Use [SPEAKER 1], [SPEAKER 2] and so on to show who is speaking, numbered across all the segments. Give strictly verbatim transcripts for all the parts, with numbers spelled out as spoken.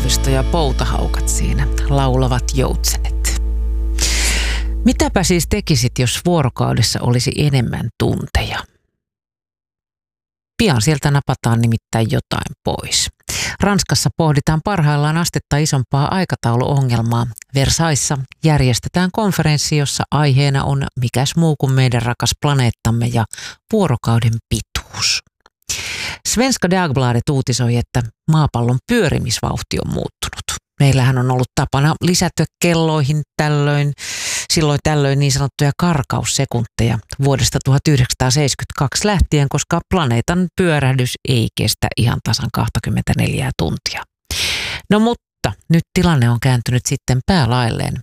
[SPEAKER 1] haavisto ja poutahaukat siinä, laulavat joutsenet. Mitäpä siis tekisit, jos vuorokaudessa olisi enemmän tunteja? Pian sieltä napataan nimittäin jotain pois. Ranskassa pohditaan parhaillaan astetta isompaa aikatauluongelmaa. Versaillesissa järjestetään konferenssi, jossa aiheena on mikäs muu kuin meidän rakas planeettamme ja vuorokauden pituus. Svenska Dagbladet uutisoi, että maapallon pyörimisvauhti on muuttunut. Meillähän on ollut tapana lisätä kelloihin tällöin, silloin tällöin niin sanottuja karkaussekunteja vuodesta tuhatyhdeksänsataaseitsemänkymmentäkaksi lähtien, koska planeetan pyörähdys ei kestä ihan tasan kaksikymmentäneljä tuntia. No mutta nyt tilanne on kääntynyt sitten päälailleen.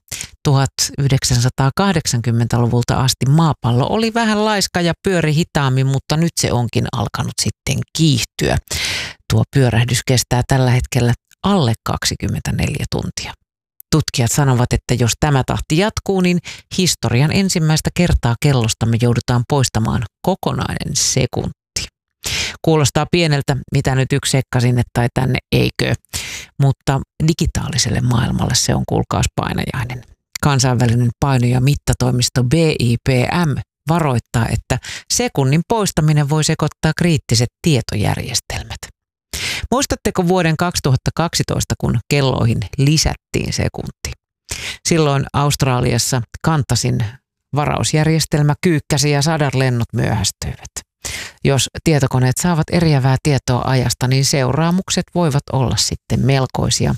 [SPEAKER 1] tuhatyhdeksänsataakahdeksankymmentäluvulta asti maapallo oli vähän laiska ja pyöri hitaammin, mutta nyt se onkin alkanut sitten kiihtyä. Tuo pyörähdys kestää tällä hetkellä alle kaksikymmentäneljä tuntia. Tutkijat sanovat, että jos tämä tahti jatkuu, niin historian ensimmäistä kertaa kellostamme joudutaan poistamaan kokonainen sekunti. Kuulostaa pieneltä, mitä nyt yksi sekka sinne tai tänne, eikö? Mutta digitaaliselle maailmalle se on kuulkaas painajainen. Kansainvälinen paino- ja mittatoimisto B I P M varoittaa, että sekunnin poistaminen voi sekoittaa kriittiset tietojärjestelmät. Muistatteko vuoden kaksituhattakaksitoista, kun kelloihin lisättiin sekunti? Silloin Australiassa Qantasin varausjärjestelmä kyykkäsi ja sadat lennot myöhästyivät. Jos tietokoneet saavat eriävää tietoa ajasta, niin seuraamukset voivat olla sitten melkoisia.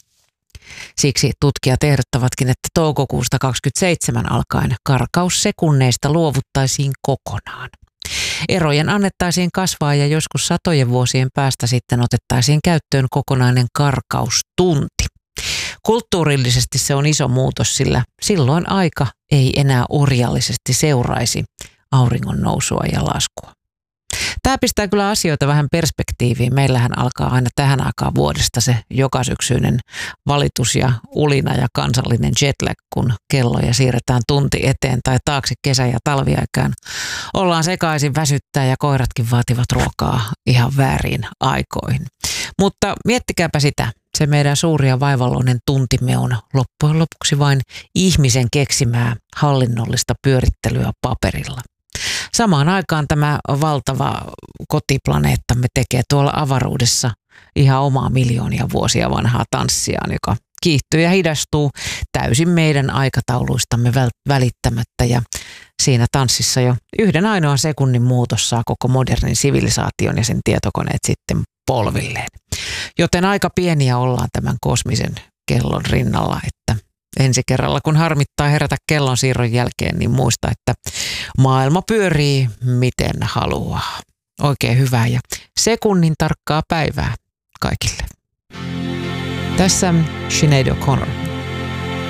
[SPEAKER 1] Siksi tutkijat ehdottavatkin, että toukokuusta kaksikymmentäseitsemän alkaen karkaussekunneista luovuttaisiin kokonaan. Erojen annettaisiin kasvaa ja joskus satojen vuosien päästä sitten otettaisiin käyttöön kokonainen karkaustunti. Kulttuurillisesti se on iso muutos, sillä silloin aika ei enää orjallisesti seuraisi auringon nousua ja laskua. Tämä pistää kyllä asioita vähän perspektiiviin. Meillähän alkaa aina tähän aikaan vuodesta se jokasyksyinen valitus ja ulina ja kansallinen jetlag, kun kelloja siirretään tunti eteen tai taakse kesä- ja talviaikaan. Ollaan sekaisin, väsyttää ja koiratkin vaativat ruokaa ihan väärin aikoihin. Mutta miettikääpä sitä. Se meidän suuri ja vaivalloinen tuntimme on loppujen lopuksi vain ihmisen keksimää hallinnollista pyörittelyä paperilla. Samaan aikaan tämä valtava kotiplaneettamme tekee tuolla avaruudessa ihan omaa miljoonia vuosia vanhaa tanssiaan, joka kiihtyy ja hidastuu täysin meidän aikatauluistamme välittämättä. Ja siinä tanssissa jo yhden ainoan sekunnin muutos saa koko modernin sivilisaation ja sen tietokoneet sitten polvilleen. Joten aika pieniä ollaan tämän kosmisen kellon rinnalla, että ensi kerralla, kun harmittaa herätä kellon siirron jälkeen, niin muista, että maailma pyörii miten haluaa. Oikein hyvää ja sekunnin tarkkaa päivää kaikille. Tässä Sinead O'Connor.